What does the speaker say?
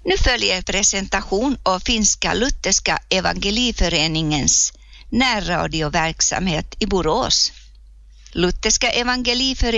Nu följer presentation av Finska Lutherska Evangeliföreningens närradioverksamhet i Borås. Lutherska Evangeliföreningen